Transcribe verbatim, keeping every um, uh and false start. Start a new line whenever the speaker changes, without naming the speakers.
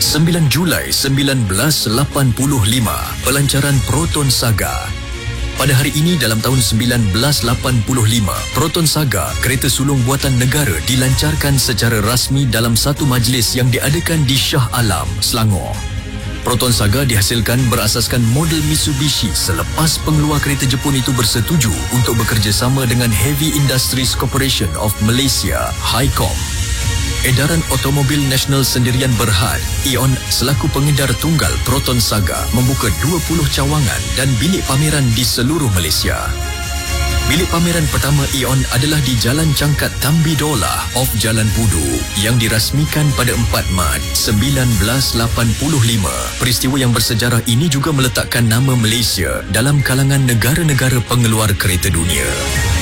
sembilan Julai sembilan belas lapan puluh lima, pelancaran Proton Saga. Pada hari ini dalam tahun sembilan belas lapan puluh lima, Proton Saga, kereta sulung buatan negara, dilancarkan secara rasmi dalam satu majlis yang diadakan di Shah Alam, Selangor. Proton Saga dihasilkan berasaskan model Mitsubishi selepas pengeluar kereta Jepun itu bersetuju untuk bekerjasama dengan Heavy Industries Corporation of Malaysia, Highcom. Edaran Automobil Nasional Sendirian Berhad, I O N, selaku pengedar tunggal Proton Saga, membuka dua puluh cawangan dan bilik pameran di seluruh Malaysia. Bilik pameran pertama I O N adalah di Jalan Cangkat Tambidola off Jalan Pudu yang dirasmikan pada empat Mac sembilan belas lapan puluh lima. Peristiwa yang bersejarah ini juga meletakkan nama Malaysia dalam kalangan negara-negara pengeluar kereta dunia.